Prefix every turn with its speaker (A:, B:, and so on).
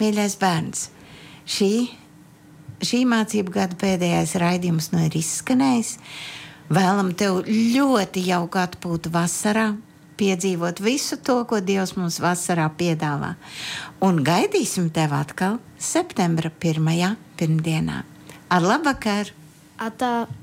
A: Mīļais bērns, šī mācību gada pēdējais raidījums ir izskanējis. Vēlam tev ļoti jauku atpūtu vasarā, piedzīvot visu to, ko Dievs mums vasarā piedāvā. Un gaidīsim tev atkal septembra 1. pirmdienā. Ar labvakar!
B: Atā!